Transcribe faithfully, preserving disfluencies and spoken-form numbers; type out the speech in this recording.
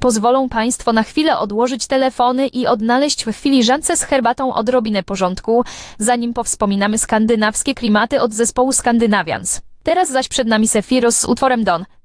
Pozwolą Państwo na chwilę odłożyć telefony i odnaleźć w filiżance z herbatą odrobinę porządku, zanim powspominamy skandynawskie klimaty od zespołu Scandinavians. Teraz zaś przed nami Sephiroth z utworem Don.